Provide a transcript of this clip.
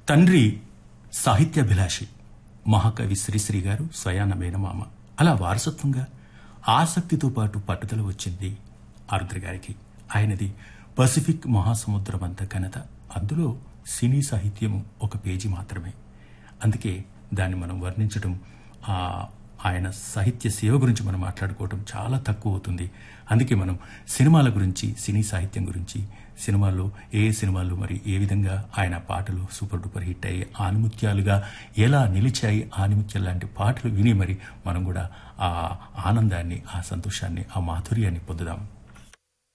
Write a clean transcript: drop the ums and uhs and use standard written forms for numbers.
తండ్రి సాహిత్యాభిలాషి మహాకవి శ్రీశ్రీ గారు స్వయాన మేనమామ. అలా వారసత్వంగా ఆసక్తితో పాటు పట్టుదల వచ్చింది ఆరుద్ర గారికి. ఆయనది పసిఫిక్ మహాసముద్రం అంత ఘనత. అందులో సినీ సాహిత్యం ఒక పేజీ మాత్రమే. అందుకే దాన్ని మనం వర్ణించడం, ఆయన సాహిత్య సేవ గురించి మనం మాట్లాడుకోవడం చాలా తక్కువ అవుతుంది. అందుకే మనం సినిమాల గురించి, సినీ సాహిత్యం గురించి, సినిమాల్లో ఏ సినిమాల్లో మరి ఏ విధంగా ఆయన పాటలు సూపర్ డూపర్ హిట్ అయ్యి ఆనిముత్యాలుగా ఎలా నిలిచాయి, ఆనిముత్యాలు లాంటి పాటలు విని మరి మనం కూడా ఆ ఆనందాన్ని, ఆ సంతోషాన్ని, ఆ మాధుర్యాన్ని పొందుదాం.